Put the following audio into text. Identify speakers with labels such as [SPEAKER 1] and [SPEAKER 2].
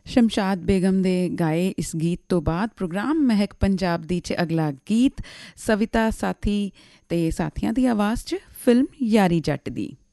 [SPEAKER 1] ਸ਼ਮਸ਼ਾਦ ਬੇਗਮ ਦੇ ਗਾਏ ਇਸ ਗੀਤ ਤੋਂ ਬਾਅਦ ਪ੍ਰੋਗਰਾਮ ਮਹਿਕ ਪੰਜਾਬ ਦੀ 'ਚ ਅਗਲਾ ਗੀਤ ਸਵਿਤਾ ਸਾਥੀ ਤੇ ਸਾਥੀਆਂ ਦੀ ਆਵਾਜ਼ 'ਚ ਫਿਲਮ ਯਾਰੀ ਜੱਟ ਦੀ।